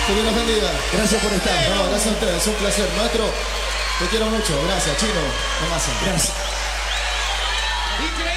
Que Dios nos bendiga. Gracias por estar. No, gracias a ustedes, es un placer. Maestro, te quiero mucho. Gracias, Chino. Tomasa. Gracias. Increíble.